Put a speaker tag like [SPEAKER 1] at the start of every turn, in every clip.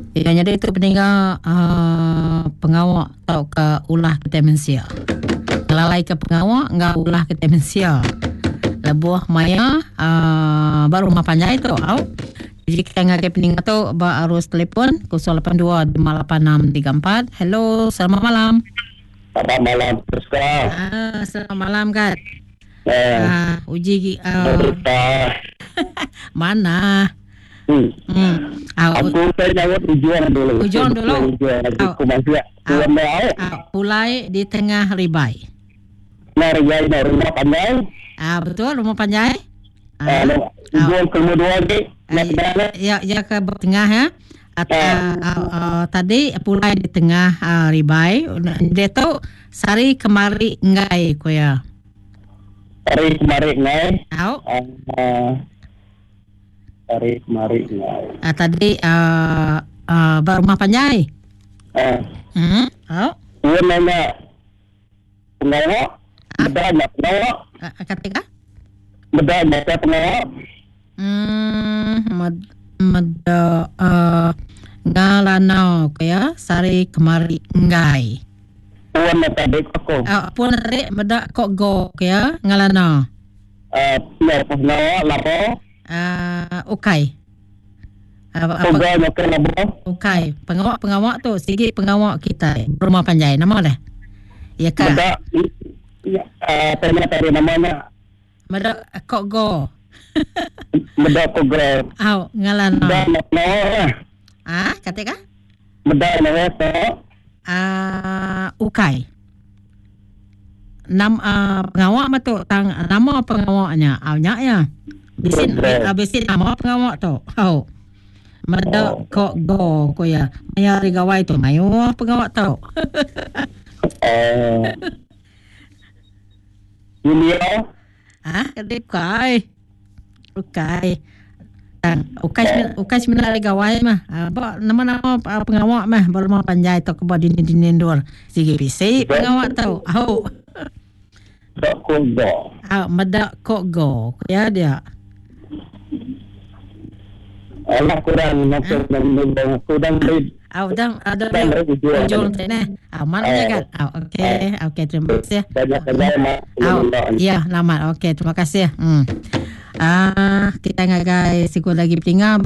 [SPEAKER 1] Ya, jadi itu peninggal pengawak tau ke ulah ke demensia. Lalai ke pengawak enggak ulah ke demensia. Lebuah maya baru rumah panjang itu. Jadi kita ngaji peninggal tu harus telefon 082-586-34. Hello, selamat malam.
[SPEAKER 2] Selamat malam, Priska.
[SPEAKER 1] Selamat malam, Kat. Uji mana?
[SPEAKER 2] Aku jawab ujian dulu.
[SPEAKER 1] Ujian dulu.
[SPEAKER 2] Ujian.
[SPEAKER 1] Pulai di tengah ribai.
[SPEAKER 2] Ribai rumah panjang.
[SPEAKER 1] Betul, rumah panjang.
[SPEAKER 2] Ujian kedua lagi.
[SPEAKER 1] Ya ke tengah ya. Tadi pulai di tengah ribai. Dia tu sari kemari ngai ko ya.
[SPEAKER 2] Sari kemari ngai. Sari kemari ngai.
[SPEAKER 1] Tadi rumah panjai.
[SPEAKER 2] Dia nanya pengawak. Bedanya pengawak.
[SPEAKER 1] Ketika?
[SPEAKER 2] Bedanya pengawak.
[SPEAKER 1] Meda ngalanau kaya sari kemari ngai.
[SPEAKER 2] Puan tadi koko.
[SPEAKER 1] Puan tadi meda kok go kaya ngalanau.
[SPEAKER 2] Pengawak lapo.
[SPEAKER 1] Ukai.
[SPEAKER 2] Pengawak lapo.
[SPEAKER 1] Ukai. Pengawak tu sigi pengawak kita rumah panjai nama dah. Ya kan?
[SPEAKER 2] Meda tadi namanya.
[SPEAKER 1] Meda kok go.
[SPEAKER 2] Meda kok go.
[SPEAKER 1] Ngalanau.
[SPEAKER 2] Meda
[SPEAKER 1] katika?
[SPEAKER 2] Meda nama
[SPEAKER 1] Ukai. Pengawak tu nama pengawaknya. Awnya ya. Bisin nama pengawak tu. Meda kok go ko ya. Maya rigawai tu mayo pengawak tu.
[SPEAKER 2] Julia.
[SPEAKER 1] Ukai. Ukai sebenarnya rigawai mah. Nama-nama pengawak mah baru mau panjai tu ke dinding dor. Sige bisi pengawak tu. Meda kok go. Ya dia.
[SPEAKER 2] Allah kurang beri.
[SPEAKER 1] Ada ujung sana. Mana kan? Okey, terima kasih. Ya, selamat. Okey, terima kasih. Kita ngagai sikut lagi tinggal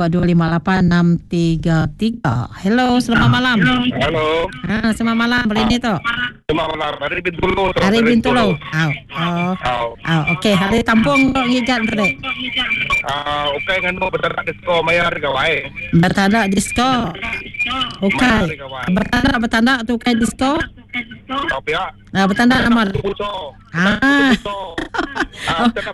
[SPEAKER 1] 258-633. Hello, selamat malam.
[SPEAKER 3] Hello.
[SPEAKER 1] Selamat malam. Berini tu.
[SPEAKER 3] Selamat malam. Hari Bintulu.
[SPEAKER 1] Hari Bintulu. Okey, hari Tampung kok ngigat tadi.
[SPEAKER 3] Okey ngano bertandak disko mayar gawai.
[SPEAKER 1] Bertandak disko. Okey. Bertandak tu kai disko.
[SPEAKER 3] Tapi ya.
[SPEAKER 1] Bertandak nama.